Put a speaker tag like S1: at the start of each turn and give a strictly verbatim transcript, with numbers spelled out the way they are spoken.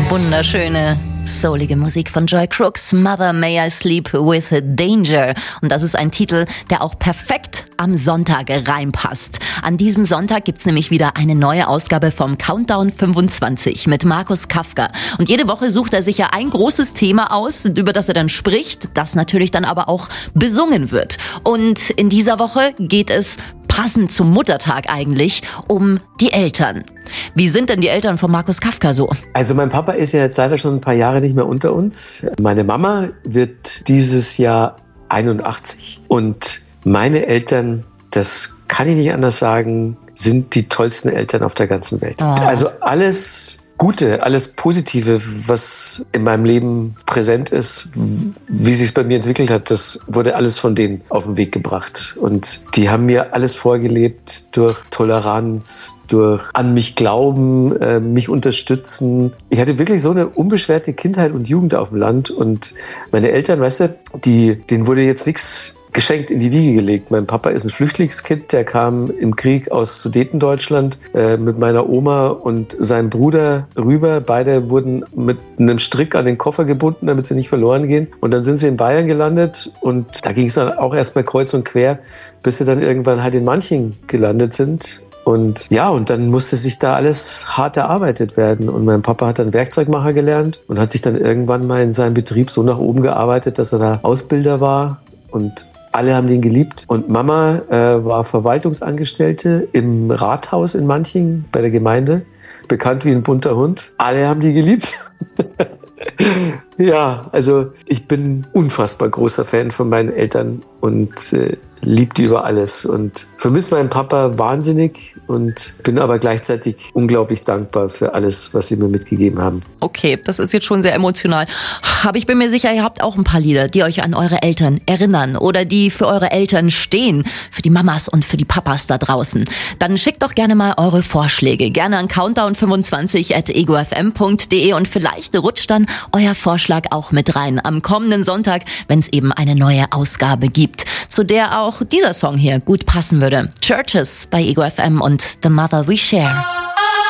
S1: Wunderschöne, soulige Musik von Joy Crooks, Mother May I Sleep with Danger. Und das ist ein Titel, der auch perfekt am Sonntag reinpasst. An diesem Sonntag gibt's nämlich wieder eine neue Ausgabe vom Countdown fünfundzwanzig mit Markus Kafka. Und jede Woche sucht er sich ja ein großes Thema aus, über das er dann spricht, das natürlich dann aber auch besungen wird. Und in dieser Woche geht es passend zum Muttertag eigentlich um die Eltern. Wie sind denn die Eltern von Markus Kafka so?
S2: Also mein Papa ist ja jetzt leider schon ein paar Jahre nicht mehr unter uns. Meine Mama wird dieses Jahr einundachtzig und meine Eltern, das kann ich nicht anders sagen, sind die tollsten Eltern auf der ganzen Welt. Oh. Also alles Gute, alles Positive, was in meinem Leben präsent ist, wie sich es bei mir entwickelt hat, das wurde alles von denen auf den Weg gebracht. Und die haben mir alles vorgelebt durch Toleranz, durch an mich glauben, äh, mich unterstützen. Ich hatte wirklich so eine unbeschwerte Kindheit und Jugend auf dem Land. Und meine Eltern, weißt du, die, denen wurde jetzt nichts geschenkt in die Wiege gelegt. Mein Papa ist ein Flüchtlingskind, der kam im Krieg aus Sudetendeutschland äh, mit meiner Oma und seinem Bruder rüber. Beide wurden mit einem Strick an den Koffer gebunden, damit sie nicht verloren gehen. Und dann sind sie in Bayern gelandet und da ging es dann auch erstmal kreuz und quer, bis sie dann irgendwann halt in Manching gelandet sind. Und ja, und dann musste sich da alles hart erarbeitet werden. Und mein Papa hat dann Werkzeugmacher gelernt und hat sich dann irgendwann mal in seinem Betrieb so nach oben gearbeitet, dass er da Ausbilder war. Und alle haben den geliebt. Und Mama äh, war Verwaltungsangestellte im Rathaus in Manching bei der Gemeinde. Bekannt wie ein bunter Hund. Alle haben die geliebt. Ja, also ich bin unfassbar großer Fan von meinen Eltern und äh, liebe die über alles. Und vermisse meinen Papa wahnsinnig und bin aber gleichzeitig unglaublich dankbar für alles, was sie mir mitgegeben haben.
S1: Okay, das ist jetzt schon sehr emotional. Aber ich bin mir sicher, ihr habt auch ein paar Lieder, die euch an eure Eltern erinnern oder die für eure Eltern stehen, für die Mamas und für die Papas da draußen. Dann schickt doch gerne mal eure Vorschläge, gerne an countdown fünfundzwanzig at ego f m punkt d e und vielleicht rutscht dann euer Vorschlag auch mit rein am kommenden Sonntag, wenn es eben eine neue Ausgabe gibt, zu der auch dieser Song hier gut passen würde. Churches bei Ego F M und The Mother We Share.